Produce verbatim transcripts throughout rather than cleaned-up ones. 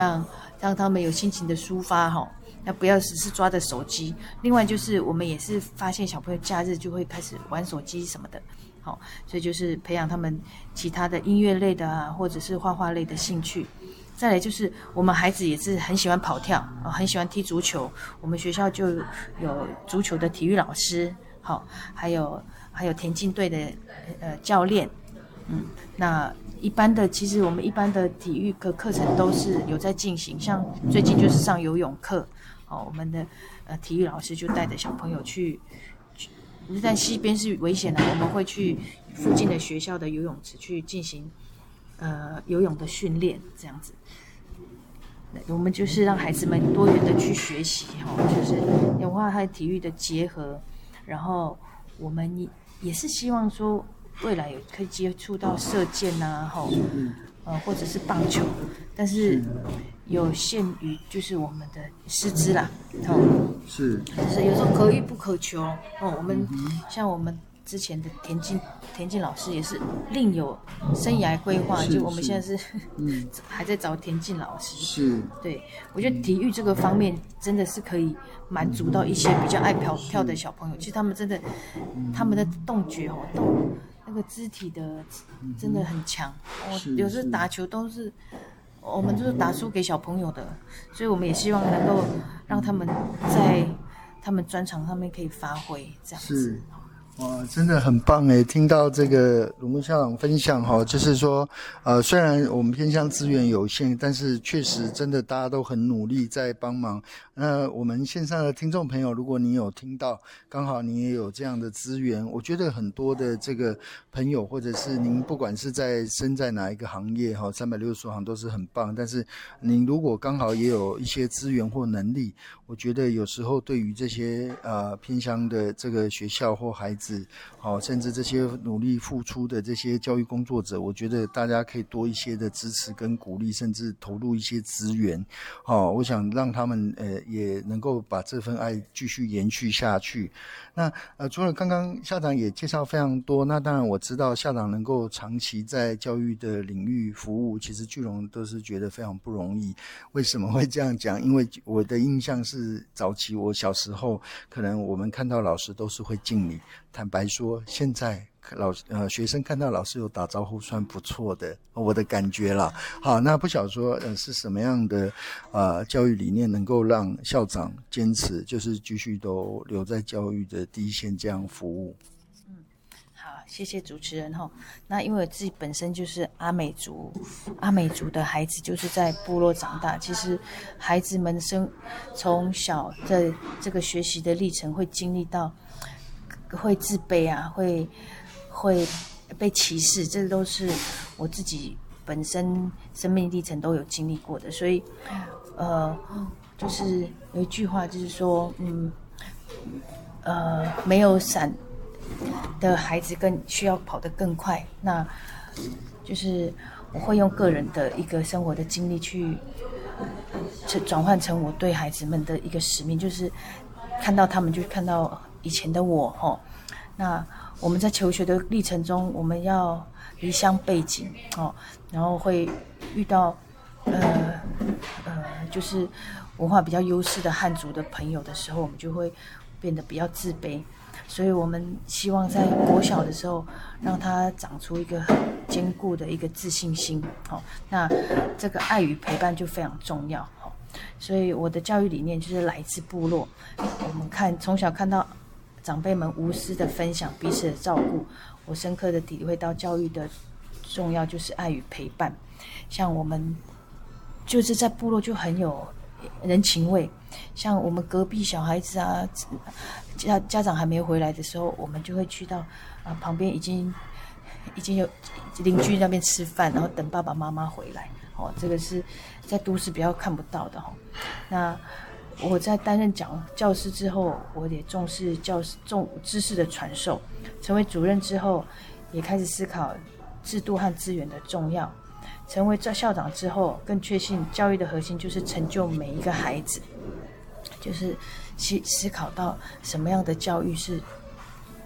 让让他们有心情的抒发哈，那不要只是抓着手机。另外就是我们也是发现小朋友假日就会开始玩手机什么的，好，所以就是培养他们其他的音乐类的啊，或者是画画类的兴趣。再来就是我们孩子也是很喜欢跑跳，很喜欢踢足球，我们学校就有足球的体育老师，好，还有还有田径队的呃教练，嗯，那一般的其实我们一般的体育课课程都是有在进行，像最近就是上游泳课，哦，我们的呃体育老师就带着小朋友去，在溪边是危险的，我们会去附近的学校的游泳池去进行呃游泳的训练，这样子。我们就是让孩子们多元的去学习，就是文化和体育的结合，然后我们也是希望说未来有可以接触到射箭啊，呃或者是棒球，但是有限于就是我们的师资啦， 是， 就是有时候可遇不可求哦。我们像我们之前的田径田径老师也是另有生涯规划，就我们现在是、嗯、还在找田径老师。 是， 对，我觉得体育这个方面真的是可以满足到一些比较爱跑跳的小朋友。其实他们真的，他们的动觉哦，动那个肢体的真的很强。我有时候打球都是。我们就是打输给小朋友的，所以我们也希望能够让他们在他们专长上面可以发挥，这样子。 哇，真的很棒诶！听到这个鲁木校长分享哈，就是说，呃，虽然我们偏向资源有限，但是确实真的大家都很努力在帮忙。那我们线上的听众朋友，如果你有听到，刚好你也有这样的资源，我觉得很多的这个朋友，或者是您不管是在身在哪一个行业哈，三百六十行都是很棒。但是您如果刚好也有一些资源或能力，我觉得有时候对于这些呃偏乡的这个学校或孩子，好、哦，甚至这些努力付出的这些教育工作者，我觉得大家可以多一些的支持跟鼓励，甚至投入一些资源。好、哦，我想让他们呃也能够把这份爱继续延续下去。那呃除了刚刚校长也介绍非常多，那当然我知道校长能够长期在教育的领域服务，其实巨龙都是觉得非常不容易。为什么会这样讲？因为我的印象是早期我小时候，可能我们看到老师都是会敬礼。坦白说，现在老呃学生看到老师有打招呼算不错的，我的感觉啦。好，那不晓得说呃是什么样的呃教育理念能够让校长坚持，就是继续都留在教育的第一线这样服务。 嗯，好，谢谢主持人哈。那因为我自己本身就是阿美族，阿美族的孩子就是在部落长大，其实孩子们生从小在这个学习的历程会经历到。会自卑啊，会会被歧视，这都是我自己本身生命历程都有经历过的，所以呃，就是有一句话就是说，嗯，呃，没有伞的孩子更需要跑得更快，那就是我会用个人的一个生活的经历去转换成我对孩子们的一个使命，就是看到他们就看到以前的我齁，那我们在求学的历程中，我们要离乡背井哦，然后会遇到呃呃，就是文化比较优势的汉族的朋友的时候，我们就会变得比较自卑，所以我们希望在国小的时候让他长出一个很坚固的一个自信心，哦，那这个爱与陪伴就非常重要，哦，所以我的教育理念就是来自部落，我们看从小看到长辈们无私的分享，彼此的照顾，我深刻的体会到教育的重要就是爱与陪伴。像我们就是在部落就很有人情味，像我们隔壁小孩子啊，家家长还没回来的时候，我们就会去到啊旁边已经已经有邻居那边吃饭，然后等爸爸妈妈回来。哦，这个是在都市比较看不到的哈，哦。那我在担任讲教师之后，我也重视教师重知识的传授。成为主任之后，也开始思考制度和资源的重要。成为校长之后，更确信教育的核心就是成就每一个孩子，就是思思考到什么样的教育是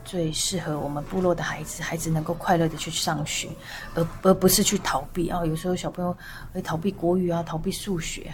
最适合我们部落的孩子，孩子能够快乐的去上学，而而不是去逃避啊。有时候小朋友会逃避国语啊，逃避数学